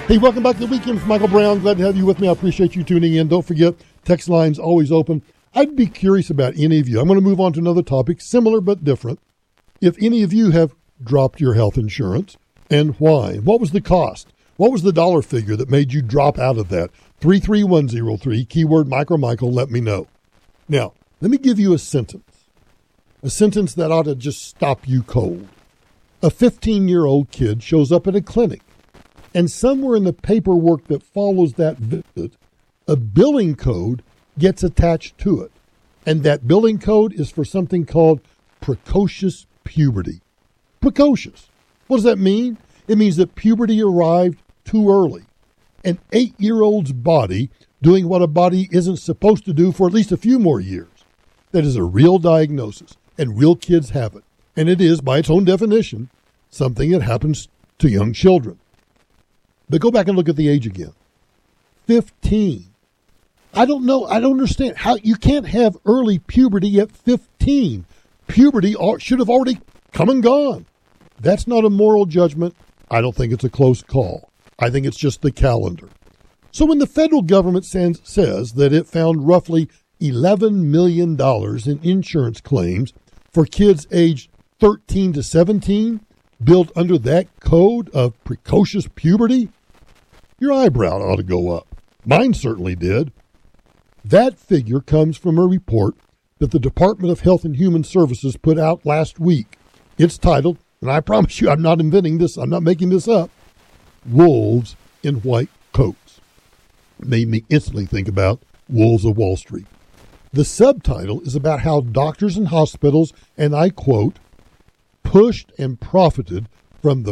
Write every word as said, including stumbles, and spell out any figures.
Hey, welcome back to the weekend with Michael Brown. Glad to have you with me. I appreciate you tuning in. Don't forget, text line's always open. I'd be curious about any of you. I'm going to move on to another topic, similar but different. If any of you have dropped your health insurance, and why? What was the cost? What was the dollar figure that made you drop out of that? three three one zero three, keyword Micro Michael, let me know. Now, let me give you a sentence. A sentence that ought to just stop you cold. A fifteen-year-old kid shows up at a clinic, and somewhere in the paperwork that follows that visit, a billing code gets attached to it. And that billing code is for something called precocious puberty. Precocious. What does that mean? It means that puberty arrived too early. An eight-year-old's body doing what a body isn't supposed to do for at least a few more years. That is a real diagnosis, and real kids have it. And it is, by its own definition, something that happens to young children. But go back and look at the age again. fifteen. I don't know. I don't understand how you can't have early puberty at fifteen. Puberty should have already come and gone. That's not a moral judgment. I don't think it's a close call. I think it's just the calendar. So when the federal government sends, says that it found roughly eleven million dollars in insurance claims for kids aged thirteen to seventeen, built under that code of precocious puberty, your eyebrow ought to go up. Mine certainly did. That figure comes from a report that the Department of Health and Human Services put out last week. It's titled, and I promise you I'm not inventing this, I'm not making this up, Wolves in White Coats. It made me instantly think about Wolves of Wall Street. The subtitle is about how doctors and hospitals, and I quote, pushed and profited from the